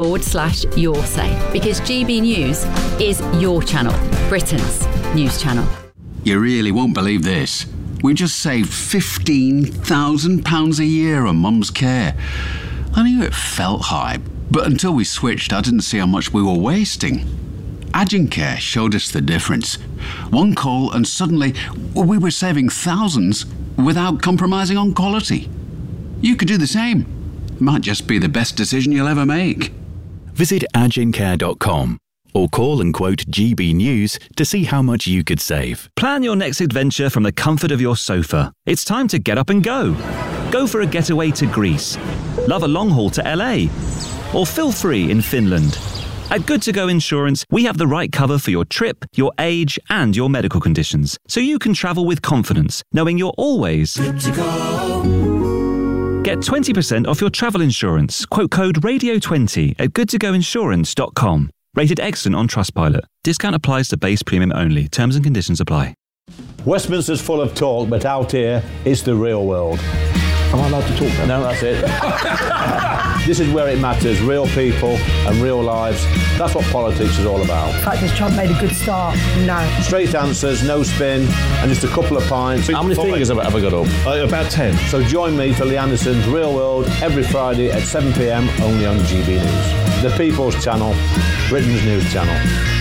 GB.com/yoursay, because GB News is your channel, Britain's news channel. You really won't believe this. We just saved £15,000 a year on Mum's care. I knew it felt high, but until we switched, I didn't see how much we were wasting. Agencare showed us the difference. One call and suddenly we were saving thousands without compromising on quality. You could do the same. It might just be the best decision you'll ever make. Visit agencare.com or call and quote GB News to see how much you could save. Plan your next adventure from the comfort of your sofa. It's time to get up and go. Go for a getaway to Greece. Love a long haul to LA. Or feel free in Finland. At Good To Go Insurance, we have the right cover for your trip, your age, and your medical conditions, so you can travel with confidence, knowing you're always good to go. Get 20% off your travel insurance. Quote code RADIO20 at goodtogoinsurance.com. Rated excellent on Trustpilot. Discount applies to base premium only. Terms and conditions apply. Westminster's full of talk, but out here, it's the real world. Am I allowed to talk now? No, that's it. This is where it matters. Real people and real lives. That's what politics is all about. In fact, has Trump made a good start? No. Straight answers, no spin, and just a couple of pints. How many fingers have I got up? About 10. So join me for Lee Anderson's Real World every Friday at 7 p.m. only on GB News. The People's Channel, Britain's news channel.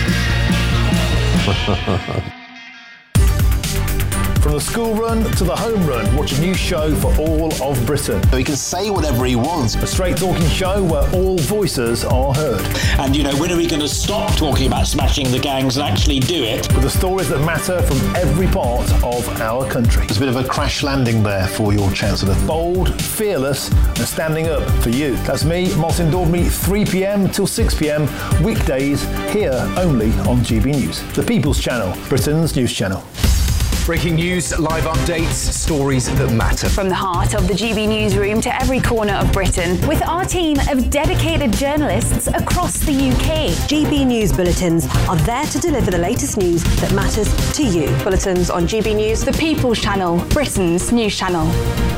From the school run to the home run, watch a new show for all of Britain. He can say whatever he wants. A straight talking show where all voices are heard. And, when are we going to stop talking about smashing the gangs and actually do it? With the stories that matter from every part of our country. It's a bit of a crash landing there for your Chancellor. Bold, fearless, and standing up for you. That's me, Martin Daubney, 3 p.m. till 6 p.m. weekdays, here only on GB News. The People's Channel, Britain's news channel. Breaking news, live updates, stories that matter. From the heart of the GB newsroom to every corner of Britain, with our team of dedicated journalists across the UK. GB News bulletins are there to deliver the latest news that matters to you. Bulletins on GB News, the People's Channel, Britain's news channel.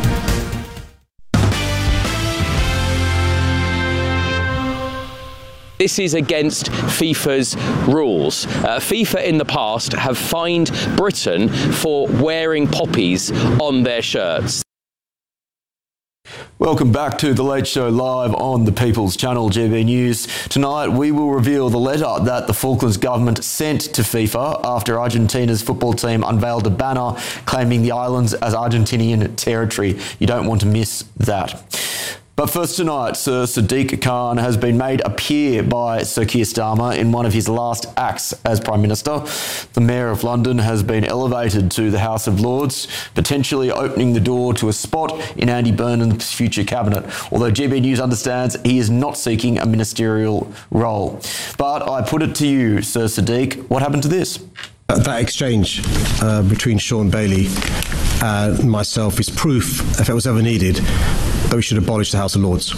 This is against FIFA's rules. FIFA in the past have fined Britain for wearing poppies on their shirts. Welcome back to The Late Show live on the People's Channel, GB News. Tonight we will reveal the letter that the Falklands government sent to FIFA after Argentina's football team unveiled a banner claiming the islands as Argentinian territory. You don't want to miss that. But first tonight, Sir Sadiq Khan has been made a peer by Sir Keir Starmer in one of his last acts as Prime Minister. The Mayor of London has been elevated to the House of Lords, potentially opening the door to a spot in Andy Burnham's future cabinet, although GB News understands he is not seeking a ministerial role. But I put it to you, Sir Sadiq, what happened to this? That exchange between Sean Bailey and myself is proof, if it was ever needed, that we should abolish the House of Lords.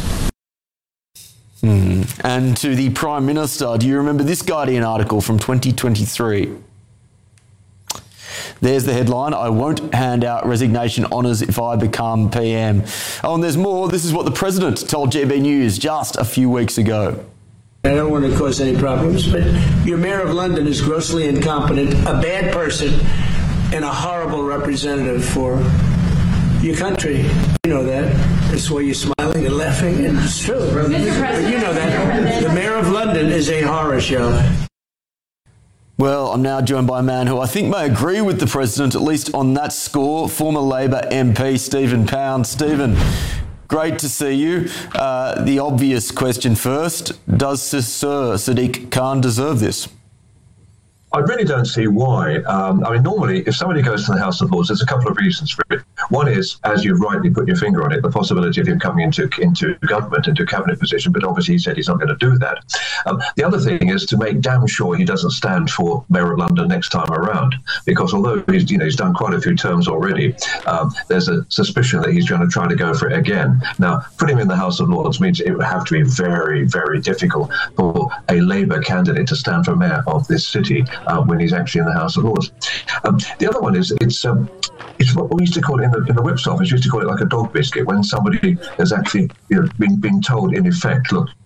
And to the Prime Minister, do you remember this Guardian article from 2023? There's the headline, I won't hand out resignation honours if I become PM. Oh, and there's more. This is what the President told GB News just a few weeks ago. I don't want to cause any problems, but your Mayor of London is grossly incompetent, a bad person, and a horrible representative for your country. You know that. That's why you're smiling and laughing, and it's true. But you know that. The Mayor of London is a horror show. Well, I'm now joined by a man who I think may agree with the President, at least on that score, former Labor MP Stephen Pound. Stephen, great to see you. The obvious question first, does Sir Sadiq Khan deserve this? I really don't see why. Normally, if somebody goes to the House of Lords, there's a couple of reasons for it. One is, as you've rightly put your finger on it, the possibility of him coming into government, into a cabinet position, but obviously he said he's not going to do that. The other thing is to make damn sure he doesn't stand for Mayor of London next time around, because although he's done quite a few terms already, there's a suspicion that he's going to try to go for it again. Now, putting him in the House of Lords means it would have to be very, very difficult for a Labour candidate to stand for mayor of this city when he's actually in the House of Lords. The other one is it's what we used to call it in the whip's office. We used to call it like a dog biscuit when somebody has actually been told in effect, look,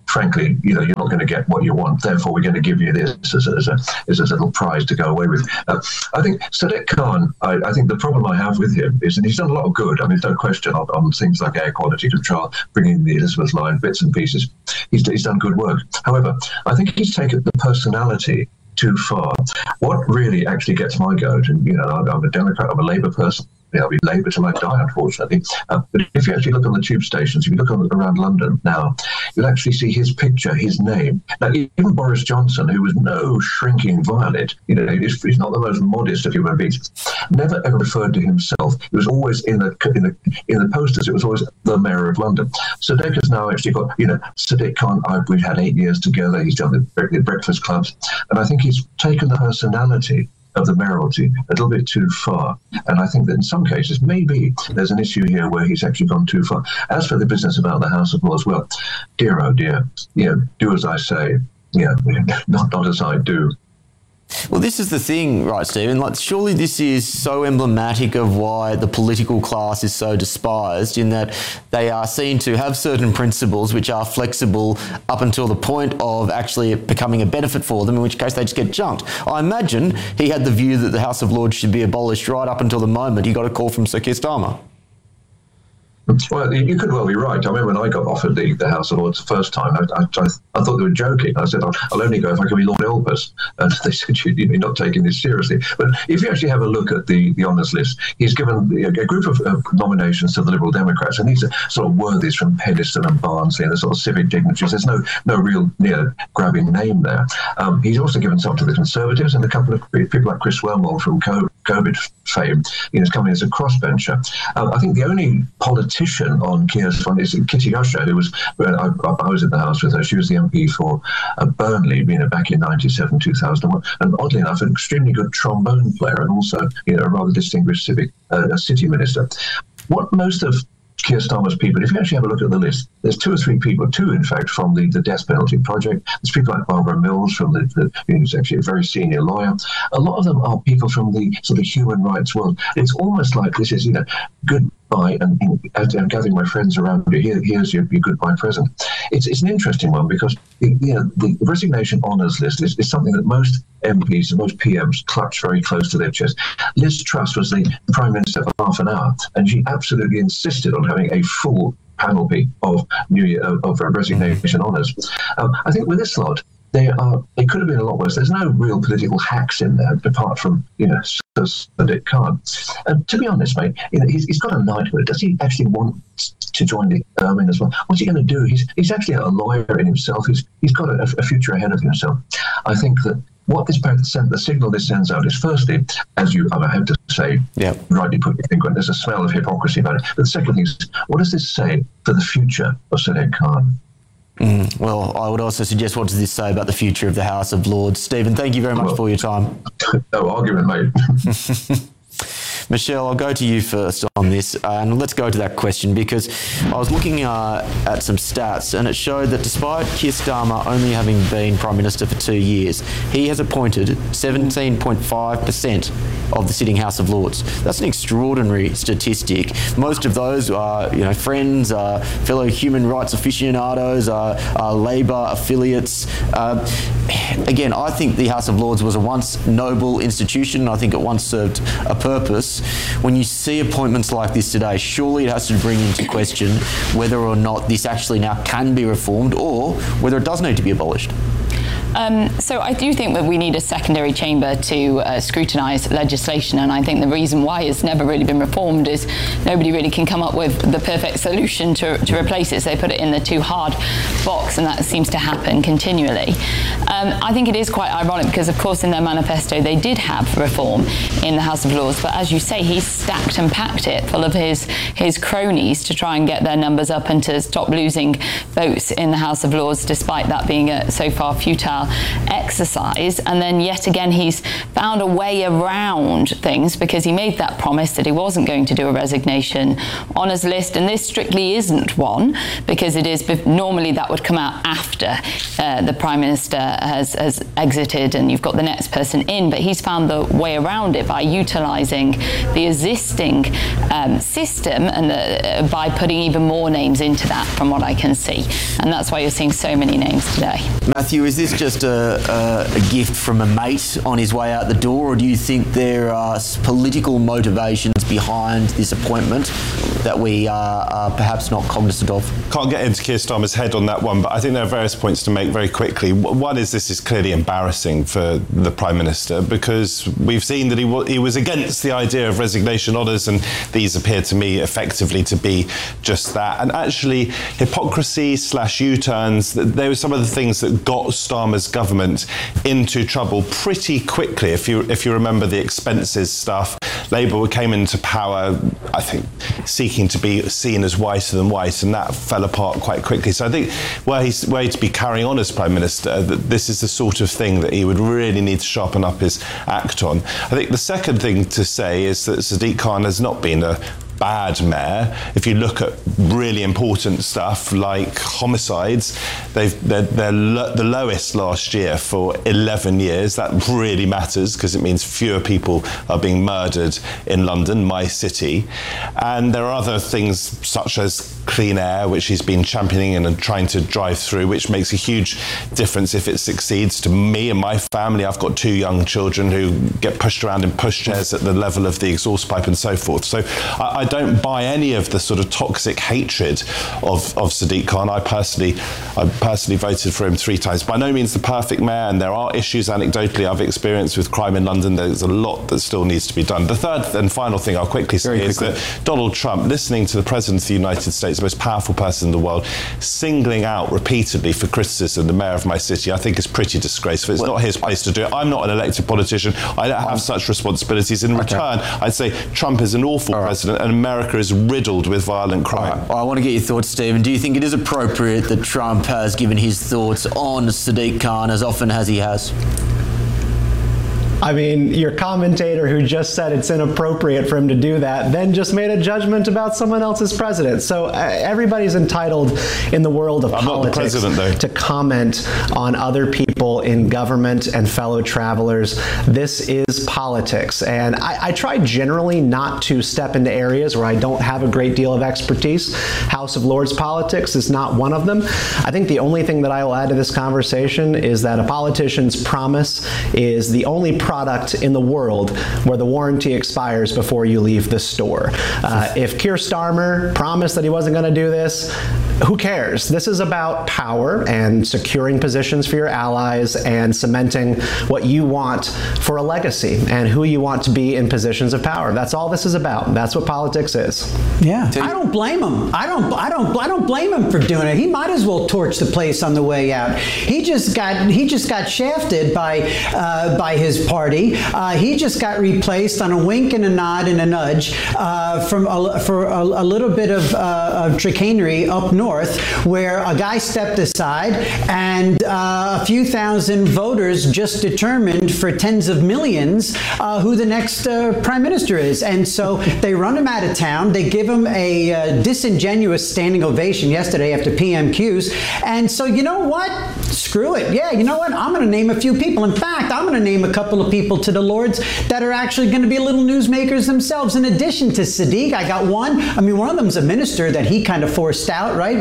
frankly, you're not going to get what you want. Therefore, we're going to give you this as a little prize to go away with. I think Sadiq Khan, I think the problem I have with him is, and he's done a lot of good. I mean, there's no question on things like air quality control, bringing the Elizabeth line, bits and pieces. He's done good work. However, I think he's taken the personality too far. What really actually gets my goat, and I'm a Democrat, I'm a Labour person, I'll be Labour till I die, unfortunately. But if you actually look on the tube stations, if you look around London now, you'll actually see his picture, his name. Now, even Boris Johnson, who was no shrinking violet, he's not the most modest of human beings, never ever referred to himself. It was always in the posters. It was always the Mayor of London. Sadiq has now actually got, Sadiq Khan. We've had 8 years together. He's done the breakfast clubs, and I think he's taken the personality of the mayoralty a little bit too far. And I think that in some cases, maybe there's an issue here where he's actually gone too far. As for the business about the House of Lords, well, dear, oh dear, do as I say, not as I do. Well, this is the thing, right, Stephen? Surely this is so emblematic of why the political class is so despised, in that they are seen to have certain principles which are flexible up until the point of actually becoming a benefit for them, in which case they just get junked. I imagine he had the view that the House of Lords should be abolished right up until the moment he got a call from Sir Keir Starmer. Well, you could well be right. I remember when I got offered the House of Lords the first time, I thought they were joking. I said, I'll only go if I can be Lord Elpers. And they said, you're not taking this seriously. But if you actually have a look at the honours list, he's given a group of nominations to the Liberal Democrats, and these are sort of worthies from Pedestal and Barnsley and the sort of civic dignitaries. There's no real grabbing name there. He's also given some to the Conservatives, and a couple of people like Chris Wormald from COVID fame is coming as a crossbencher. I think the only politician on Keir's front is Kitty Usher, who was, I was in the House with her. She was the MP for Burnley, back in 97, 2001. And oddly enough, an extremely good trombone player and also, a rather distinguished city minister. What most of Keir Starmer's people, if you actually have a look at the list, there's two or three people, in fact, from the Death Penalty Project. There's people like Barbara Mills, from who's actually a very senior lawyer. A lot of them are people from the sort of human rights world. It's almost like this is, goodbye, and I'm gathering my friends around you. Here's your goodbye present. It's an interesting one because the resignation honours list is something that most MPs and most PMs clutch very close to their chest. Liz Truss was the Prime Minister for half an hour, and she absolutely insisted on having a full panoply of resignation honours. I think with this lot, they could have been a lot worse. There's no real political hacks in there, apart from Sadiq Khan. And to be honest, mate, he's got a knighthood. Does he actually want to join the Ermine as well? What's he going to do? He's actually a lawyer in himself. He's got a future ahead of himself. I think that what the signal this sends out is, firstly, as I have to say, rightly put your finger on, there's a smell of hypocrisy about it. But the second thing is, what does this say for the future of Sadiq Khan? Well, I would also suggest, what does this say about the future of the House of Lords? Stephen, thank you very much for your time. No argument, mate. Michelle, I'll go to you first on this, and let's go to that question, because I was looking at some stats, and it showed that despite Keir Starmer only having been Prime Minister for 2 years, he has appointed 17.5% of the sitting House of Lords. That's an extraordinary statistic. Most of those are, friends, fellow human rights aficionados, Labour affiliates. Again, I think the House of Lords was a once noble institution. I think it once served a purpose. When you see appointments like this today, surely it has to bring into question whether or not this actually now can be reformed, or whether it does need to be abolished. So I do think that we need a secondary chamber to scrutinise legislation, and I think the reason why it's never really been reformed is nobody really can come up with the perfect solution to replace it, so they put it in the too hard box, and that seems to happen continually. I think it is quite ironic because, of course, in their manifesto they did have reform in the House of Lords, but as you say, he stacked and packed it full of his cronies to try and get their numbers up and to stop losing votes in the House of Lords, despite that being so far futile power exercise, and then yet again he's found a way around things because he made that promise that he wasn't going to do a resignation honours list, and this strictly isn't one because it is normally that would come out after the Prime Minister has exited and you've got the next person in, but he's found the way around it by utilising the existing system and by putting even more names into that, from what I can see, and that's why you're seeing so many names today. Matthew, is this just a gift from a mate on his way out the door, or do you think there are political motivations behind this appointment that we are perhaps not cognizant of? Can't get into Keir Starmer's head on that one, but I think there are various points to make very quickly. One is this is clearly embarrassing for the Prime Minister because we've seen that he was against the idea of resignation honours, and these appear to me effectively to be just that. And actually, hypocrisy/U-turns, they were some of the things that got Starmer's government into trouble pretty quickly. If you remember the expenses stuff, Labour came into power, I think, seeking to be seen as whiter than white, and that fell apart quite quickly. So I think were he to be carrying on as Prime Minister, that this is the sort of thing that he would really need to sharpen up his act on. I think the second thing to say is that Sadiq Khan has not been a bad mayor. If you look at really important stuff like homicides, they're the lowest last year for 11 years. That really matters because it means fewer people are being murdered in London, my city. And there are other things such as clean air, which he's been championing and trying to drive through, which makes a huge difference if it succeeds to me and my family. I've got 2 young children who get pushed around in pushchairs at the level of the exhaust pipe and so forth. So I don't buy any of the sort of toxic hatred of Sadiq Khan. I personally voted for him 3 times. By no means the perfect mayor, and there are issues anecdotally I've experienced with crime in London. There's a lot that still needs to be done. The third and final thing I'll quickly say is that Donald Trump, listening to the President of the United States, the most powerful person in the world, singling out repeatedly for criticism the mayor of my city, I think is pretty disgraceful. It's not his place to do it. I'm not an elected politician. I don't have such responsibilities. In return, I'd say Trump is an awful president, and America is riddled with violent crime. I want to get your thoughts, Stephen. Do you think it is appropriate that Trump has given his thoughts on Sadiq Khan as often as he has? I mean, your commentator who just said it's inappropriate for him to do that then just made a judgment about someone else's president. So everybody's entitled in the world of politics to comment on other people in government and fellow travelers. This is politics. And I try generally not to step into areas where I don't have a great deal of expertise. House of Lords politics is not one of them. I think the only thing that I will add to this conversation is that a politician's promise is the only product in the world where the warranty expires before you leave the store. If Keir Starmer promised that he wasn't going to do this, who cares? This is about power and securing positions for your allies and cementing what you want for a legacy and who you want to be in positions of power. That's all this is about. That's what politics is. Yeah, I don't blame him. I don't blame him for doing it. He might as well torch the place on the way out. He just got shafted by his party. He just got replaced on a wink and a nod and a nudge for a little bit of chicanery up north, where a guy stepped aside and a few thousand voters just determined for tens of millions who the next prime minister is. And so they run him out of town. They give him a disingenuous standing ovation yesterday after PMQs. And so you know what? Screw it. Yeah, you know what? I'm going to name a few people. In fact, I'm going to name a couple of people to the Lords that are actually going to be little newsmakers themselves. In addition to Sadiq, I got one. I mean, one of them's a minister that he kind of forced out, right?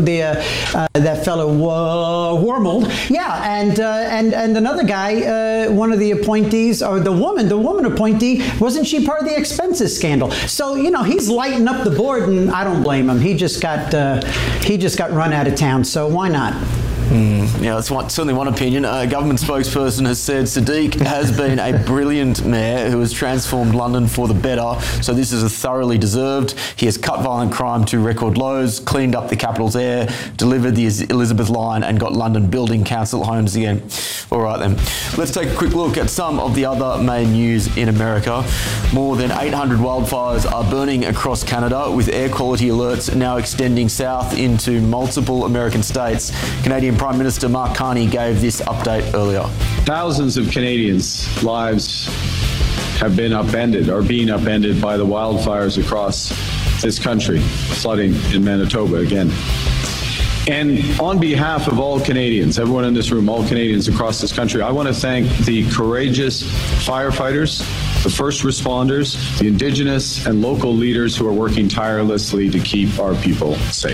That fellow Wormold. Yeah, and another guy, one of the appointees, or the woman appointee, wasn't she part of the expenses scandal? So, you know, he's lighting up the board, and I don't blame him. He just got run out of town, so why not? Yeah, that's certainly one opinion. A government spokesperson has said Sadiq has been a brilliant mayor who has transformed London for the better, so this is a thoroughly deserved. He has cut violent crime to record lows, cleaned up the capital's air, delivered the Elizabeth line, and got London building council homes again. All right then, let's take a quick look at some of the other main news in America. More than 800 wildfires are burning across Canada, with air quality alerts now extending south into multiple American states. Canadian Prime Minister Mark Carney gave this update earlier. Thousands of Canadians' lives have been upended, or being upended by the wildfires across this country, flooding in Manitoba again. And on behalf of all Canadians, everyone in this room, all Canadians across this country, I want to thank the courageous firefighters, the first responders, the Indigenous and local leaders who are working tirelessly to keep our people safe.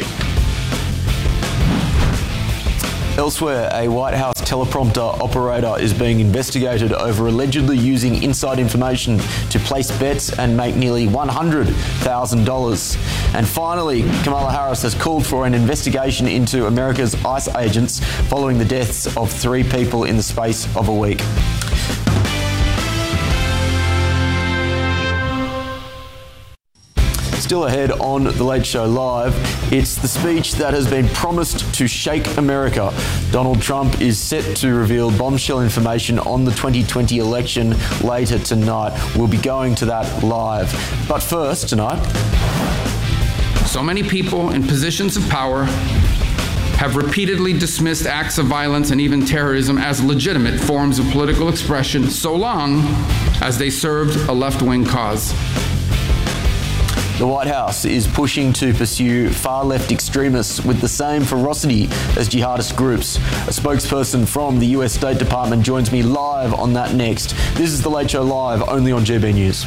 Elsewhere, a White House teleprompter operator is being investigated over allegedly using inside information to place bets and make nearly $100,000. And finally, Kamala Harris has called for an investigation into America's ICE agents following the deaths of 3 people in the space of a week. Still ahead on The Late Show Live, it's the speech that has been promised to shake America. Donald Trump is set to reveal bombshell information on the 2020 election later tonight. We'll be going to that live. But first, tonight... So many people in positions of power have repeatedly dismissed acts of violence and even terrorism as legitimate forms of political expression so long as they served a left-wing cause. The White House is pushing to pursue far-left extremists with the same ferocity as jihadist groups. A spokesperson from the US State Department joins me live on that next. This is The Late Show Live, only on GB News.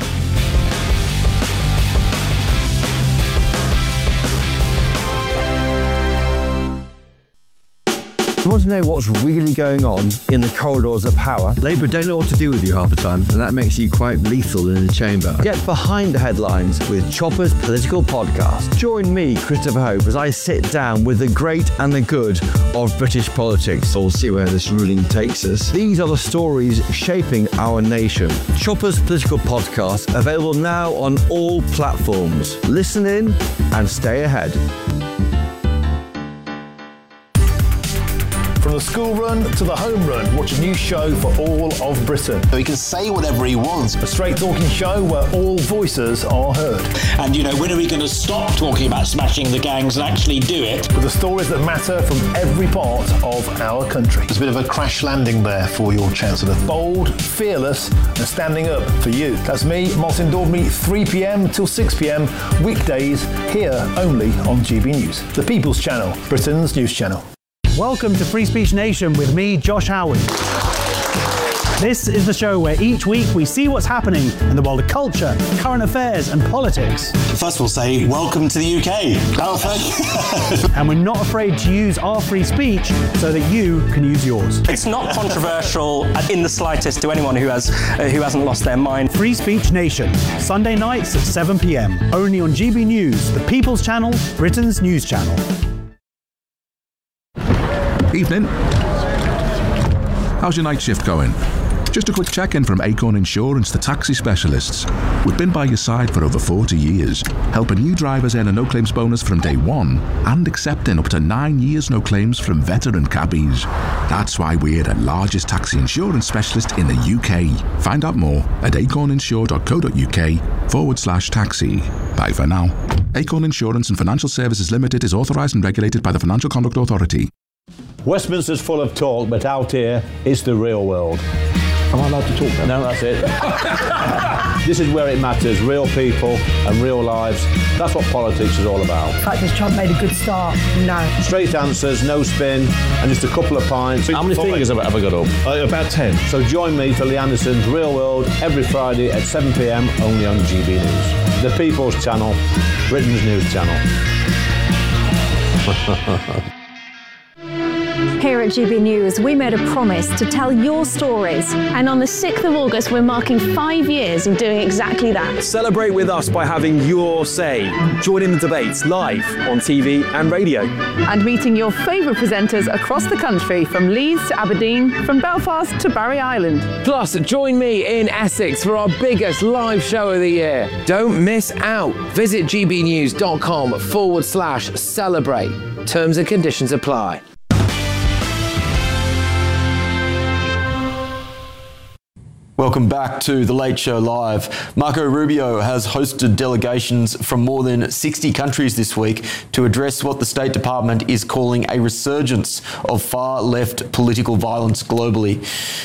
You want to know what's really going on in the corridors of power? Labour don't know what to do with you half the time, and that makes you quite lethal in the chamber. Get behind the headlines with Chopper's Political Podcast. Join me, Christopher Hope, as I sit down with the great and the good of British politics. We'll see where this ruling takes us. These are the stories shaping our nation. Chopper's Political Podcast, available now on all platforms. Listen in and stay ahead. From the school run to the home run, watch a new show for all of Britain. He can say whatever he wants. A straight talking show where all voices are heard. And, you know, when are we going to stop talking about smashing the gangs and actually do it? With the stories that matter from every part of our country. There's a bit of a crash landing there for your Chancellor. Bold, fearless, and standing up for you. That's me, Martin Daubney, 3 p.m. till 6 p.m. weekdays, here only on GB News. The People's Channel, Britain's news channel. Welcome to Free Speech Nation with me, Josh Howard. This is the show where each week we see what's happening in the world of culture, current affairs and politics. First we'll say, welcome to the UK. Oh, thank you. And we're not afraid to use our free speech so that you can use yours. It's not controversial in the slightest to anyone who hasn't lost their mind. Free Speech Nation, Sunday nights at 7 p.m. Only on GB News, the People's Channel, Britain's news channel. Evening. How's your night shift going? Just a quick check-in from Acorn Insurance, the taxi specialists. We've been by your side for over 40 years, helping new drivers earn a no-claims bonus from day one and accepting up to 9 years no claims from veteran cabbies. That's why we're the largest taxi insurance specialist in the UK. Find out more at acorninsure.co.uk/taxi. Bye for now. Acorn Insurance and Financial Services Limited is authorised and regulated by the Financial Conduct Authority. Westminster's full of talk, but out here, it's the real world. Am I allowed to talk now? No, that's it. This is where it matters, real people and real lives. That's what politics is all about. In fact, has Trump made a good start? No. Straight answers, no spin, and just a couple of pints. How many fingers have I got up? About 10. So join me for Lee Anderson's Real World every Friday at 7 p.m. only on GB News. The People's Channel, Britain's news channel. Here at GB News, we made a promise to tell your stories. And on the 6th of August, we're marking 5 years of doing exactly that. Celebrate with us by having your say. Join in the debates live on TV and radio. And meeting your favourite presenters across the country, from Leeds to Aberdeen, from Belfast to Barry Island. Plus, join me in Essex for our biggest live show of the year. Don't miss out. Visit gbnews.com/celebrate. Terms and conditions apply. Welcome back to The Late Show Live. Marco Rubio has hosted delegations from more than 60 countries this week to address what the State Department is calling a resurgence of far-left political violence globally.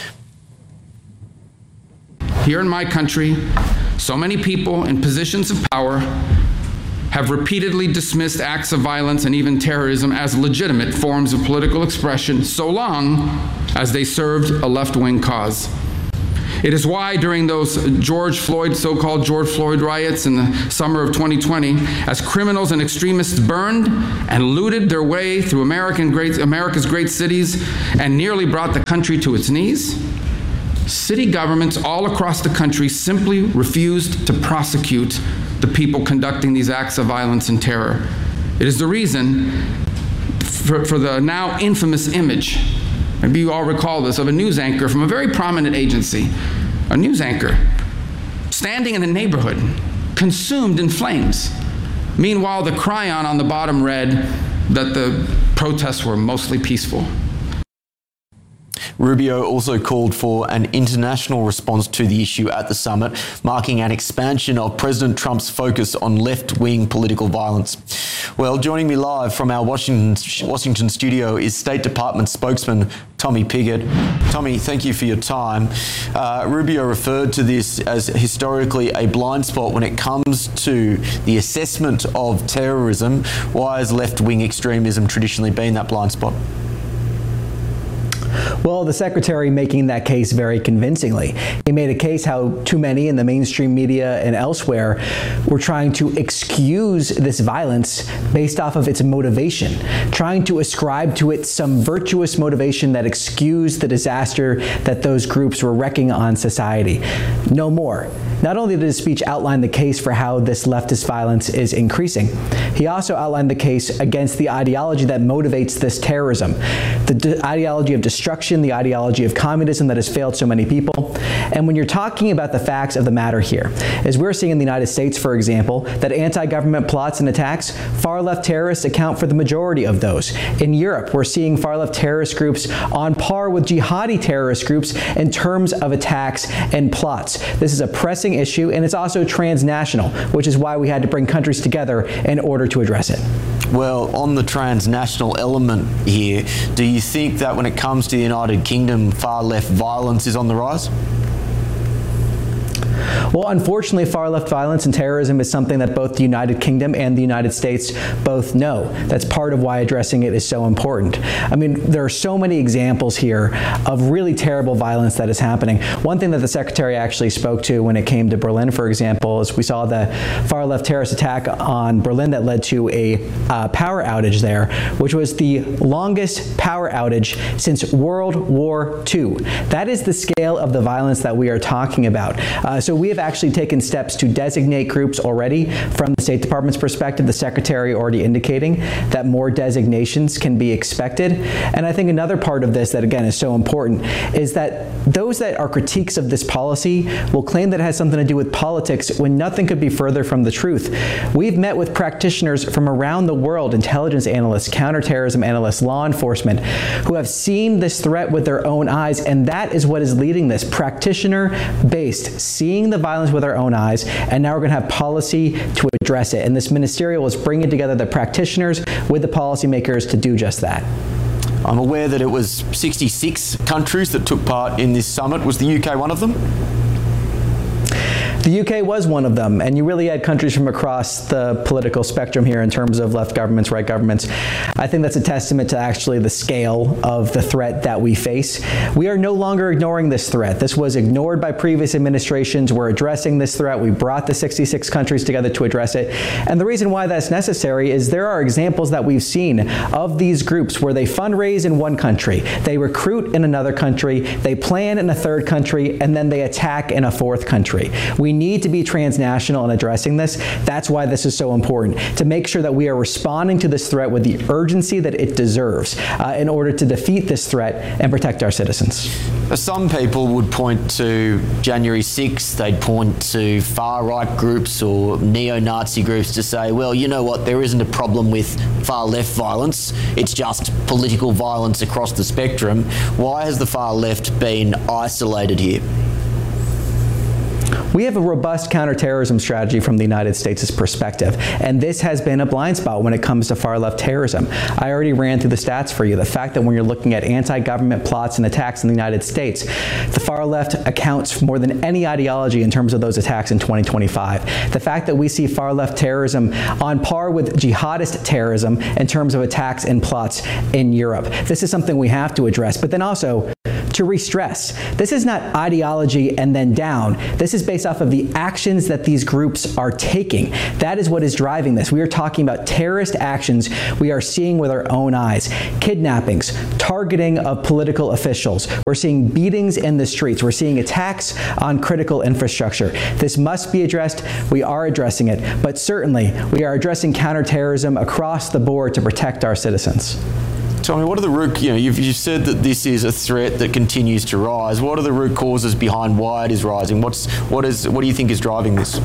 Here in my country, so many people in positions of power have repeatedly dismissed acts of violence and even terrorism as legitimate forms of political expression, so long as they served a left-wing cause. It is why during those so-called George Floyd riots in the summer of 2020, as criminals and extremists burned and looted their way through America's great cities and nearly brought the country to its knees, city governments all across the country simply refused to prosecute the people conducting these acts of violence and terror. It is the reason for the now infamous image, maybe you all recall this, of a news anchor from a very prominent agency, a news anchor standing in a neighborhood consumed in flames. Meanwhile, the chyron on the bottom read that the protests were mostly peaceful. Rubio also called for an international response to the issue at the summit, marking an expansion of President Trump's focus on left-wing political violence. Well, joining me live from our Washington studio is State Department spokesman Tommy Pigott. Tommy, thank you for your time. Rubio referred to this as historically a blind spot when it comes to the assessment of terrorism. Why has left-wing extremism traditionally been that blind spot? Well, the Secretary making that case very convincingly. He made a case how too many in the mainstream media and elsewhere were trying to excuse this violence based off of its motivation, trying to ascribe to it some virtuous motivation that excused the disaster that those groups were wreaking on society. No more. Not only did his speech outline the case for how this leftist violence is increasing, he also outlined the case against the ideology that motivates this terrorism, the ideology of destruction, the ideology of communism that has failed so many people. And when you're talking about the facts of the matter here, as we're seeing in the United States, for example, that anti-government plots and attacks, far-left terrorists account for the majority of those. In Europe, we're seeing far-left terrorist groups on par with jihadi terrorist groups in terms of attacks and plots. This is a pressing issue, and it's also transnational, which is why we had to bring countries together in order to address it. Well, on the transnational element here, do you think that when it comes to the United Kingdom, far-left violence is on the rise? Well, unfortunately, far-left violence and terrorism is something that both the United Kingdom and the United States both know. That's part of why addressing it is so important. I mean, there are so many examples here of really terrible violence that is happening. One thing that the Secretary actually spoke to when it came to Berlin, for example, is we saw the far-left terrorist attack on Berlin that led to a power outage there, which was the longest power outage since World War II. That is the scale of the violence that we are talking about. So we have actually taken steps to designate groups already. From the State Department's perspective, the Secretary already indicating that more designations can be expected. And I think another part of this that, again, is so important is that those that are critiques of this policy will claim that it has something to do with politics when nothing could be further from the truth. We've met with practitioners from around the world, intelligence analysts, counterterrorism analysts, law enforcement, who have seen this threat with their own eyes, and that is what is leading this, practitioner-based, seeing the violence with our own eyes, and now we're going to have policy to address it. And this ministerial is bringing together the practitioners with the policymakers to do just that. I'm aware that it was 66 countries that took part in this summit. Was the UK one of them? The UK was one of them, and you really had countries from across the political spectrum here in terms of left governments, right governments. I think that's a testament to actually the scale of the threat that we face. We are no longer ignoring this threat. This was ignored by previous administrations. We're addressing this threat. We brought the 66 countries together to address it. And the reason why that's necessary is there are examples that we've seen of these groups where they fundraise in one country, they recruit in another country, they plan in a third country, and then they attack in a fourth country. We need to be transnational in addressing this. That's why this is so important, to make sure that we are responding to this threat with the urgency that it deserves in order to defeat this threat and protect our citizens. Some people would point to January 6th, they'd point to far-right groups or neo-Nazi groups to say, well, you know what, there isn't a problem with far-left violence, it's just political violence across the spectrum. Why has the far-left been isolated here? We have a robust counterterrorism strategy from the United States' perspective, and this has been a blind spot when it comes to far-left terrorism. I already ran through the stats for you. The fact that when you're looking at anti-government plots and attacks in the United States, the far-left accounts for more than any ideology in terms of those attacks in 2025. The fact that we see far-left terrorism on par with jihadist terrorism in terms of attacks and plots in Europe. This is something we have to address, but then also to re-stress. This is not ideology and then down. This is based off of the actions that these groups are taking. That is what is driving this. We are talking about terrorist actions we are seeing with our own eyes. Kidnappings, targeting of political officials. We're seeing beatings in the streets. We're seeing attacks on critical infrastructure. This must be addressed. We are addressing it, but certainly we are addressing counterterrorism across the board to protect our citizens. Tommy, what are the root, you've said that this is a threat that continues to rise. What are the root causes behind why it is rising? What do you think is driving this?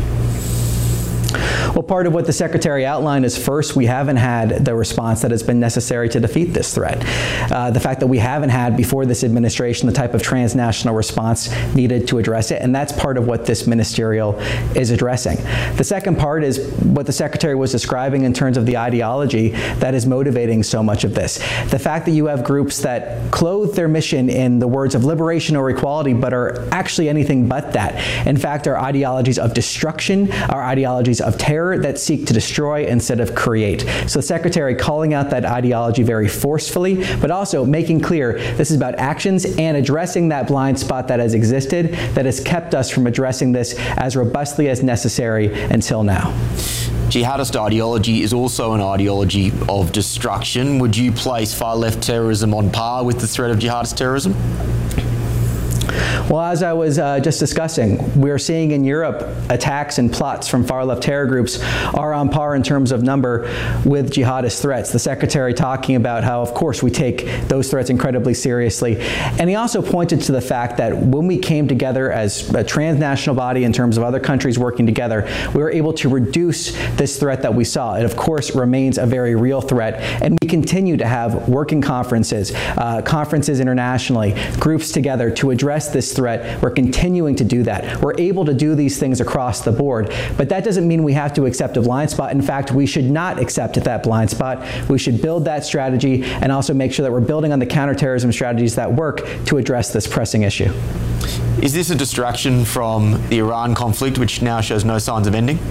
Well, part of what the Secretary outlined is, first, we haven't had the response that has been necessary to defeat this threat. The fact that we haven't had, before this administration, the type of transnational response needed to address it, and that's part of what this ministerial is addressing. The second part is what the Secretary was describing in terms of the ideology that is motivating so much of this. The fact that you have groups that clothe their mission in the words of liberation or equality, but are actually anything but that. In fact, are ideologies of destruction, are ideologies of terror that seek to destroy instead of create. So the Secretary calling out that ideology very forcefully, but also making clear this is about actions and addressing that blind spot that has existed, that has kept us from addressing this as robustly as necessary until now. Jihadist ideology is also an ideology of destruction. Would you place far-left terrorism on par with the threat of jihadist terrorism? Well, as I was just discussing, we are seeing in Europe attacks and plots from far-left terror groups are on par in terms of number with jihadist threats. The Secretary talking about how, of course, we take those threats incredibly seriously. And he also pointed to the fact that when we came together as a transnational body in terms of other countries working together, we were able to reduce this threat that we saw. It, of course, remains a very real threat. And we continue to have working conferences, conferences internationally, groups together to address this threat. We're continuing to do that. We're able to do these things across the board, but that doesn't mean we have to accept a blind spot. In fact, we should not accept that blind spot. We should build that strategy and also make sure that we're building on the counterterrorism strategies that work to address this pressing issue. Is this a distraction from the Iran conflict, which now shows no signs of ending?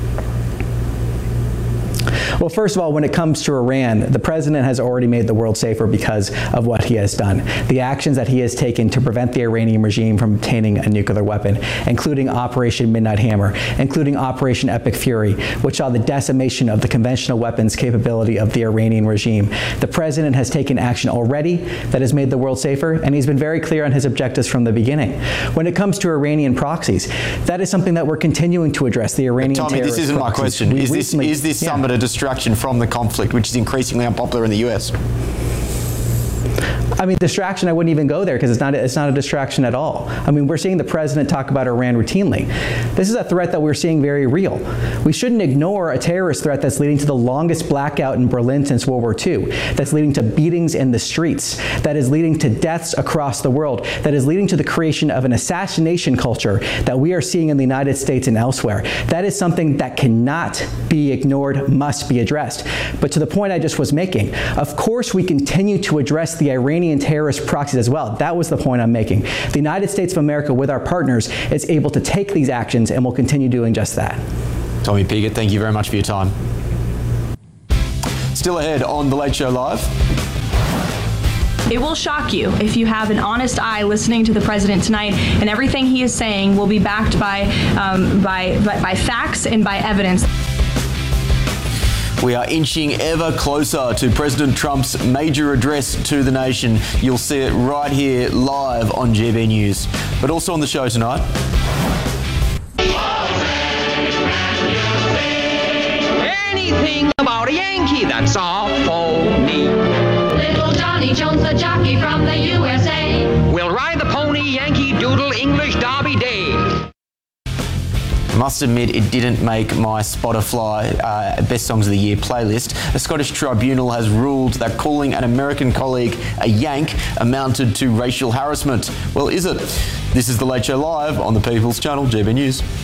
Well, first of all, when it comes to Iran, the president has already made the world safer because of what he has done. The actions that he has taken to prevent the Iranian regime from obtaining a nuclear weapon, including Operation Midnight Hammer, including Operation Epic Fury, which saw the decimation of the conventional weapons capability of the Iranian regime. The president has taken action already that has made the world safer, and he's been very clear on his objectives from the beginning. When it comes to Iranian proxies, that is something that we're continuing to address. The Iranian Tommy, terrorist this isn't my proxies. question. Is this summit a distraction from the conflict, which is increasingly unpopular in the US? I mean, distraction, I wouldn't even go there because it's not a distraction at all. I mean, we're seeing the president talk about Iran routinely. This is a threat that we're seeing very real. We shouldn't ignore a terrorist threat that's leading to the longest blackout in Berlin since World War II, that's leading to beatings in the streets, that is leading to deaths across the world, that is leading to the creation of an assassination culture that we are seeing in the United States and elsewhere. That is something that cannot be ignored, must be addressed. But to the point I just was making, of course we continue to address the Iranian terrorist proxies as well. That was the point I'm making. The United States of America, with our partners, is able to take these actions and will continue doing just that. Tommy Piggott, thank you very much for your time. Still ahead on The Late Show Live. It will shock you if you have an honest eye listening to the president tonight, and everything he is saying will be backed by facts and by evidence. We are inching ever closer to President Trump's major address to the nation. You'll see it right here live on GB News. But also on the show tonight. Anything about a Yankee, that's all phony. Little Johnny Jones, the jockey from the USA. We'll ride the pony, Yankee Doodle, English Derby Day. I must admit it didn't make my Spotify Best Songs of the Year playlist. A Scottish tribunal has ruled that calling an American colleague a Yank amounted to racial harassment. Well, is it? This is The Late Show Live on the People's Channel, GB News.